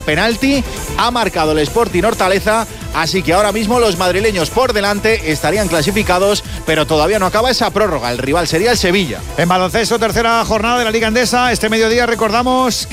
penalti, ha marcado el Sporting Hortaleza, así que ahora mismo los madrileños por delante estarían clasificados, pero todavía no acaba esa prórroga. El rival sería el Sevilla. En baloncesto, tercera jornada de la Liga Endesa. Este mediodía recordamos